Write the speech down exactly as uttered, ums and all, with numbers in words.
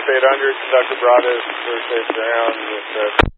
eight hundred, conductor brought us to safe ground with uh